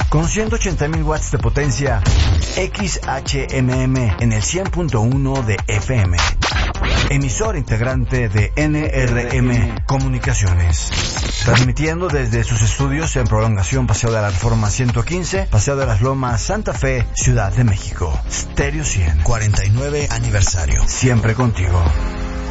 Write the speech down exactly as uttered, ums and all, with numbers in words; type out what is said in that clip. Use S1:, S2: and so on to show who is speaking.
S1: con ciento ochenta mil watts de potencia, X H M M en el cien punto uno de F M. Emisor integrante de N R M Comunicaciones. Transmitiendo desde sus estudios en Prolongación Paseo de la Reforma ciento quince, Paseo de las Lomas, Santa Fe, Ciudad de México. Stereo cien. cuarenta y nueve aniversario. Siempre contigo.